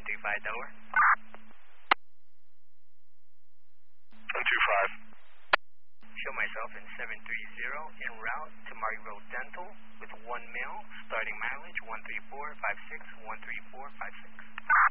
135 Delaware. 125. Show myself in 730 en route to Margaret Dental with one male, starting mileage 13456, 13456.